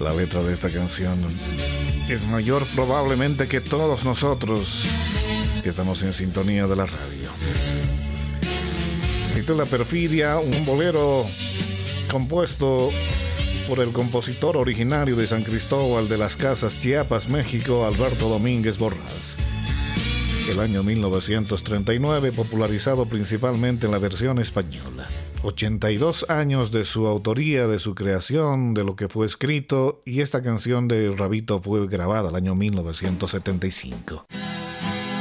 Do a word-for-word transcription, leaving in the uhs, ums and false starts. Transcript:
La letra de esta canción es mayor probablemente que todos nosotros que estamos en sintonía de la radio. Titula Perfidia, un bolero compuesto por el compositor originario de San Cristóbal de las Casas, Chiapas, México, Alberto Domínguez Borrás. El año mil novecientos treinta y nueve, popularizado principalmente en la versión española. ochenta y dos años de su autoría, de su creación, de lo que fue escrito, y esta canción de Rabito fue grabada el año mil novecientos setenta y cinco.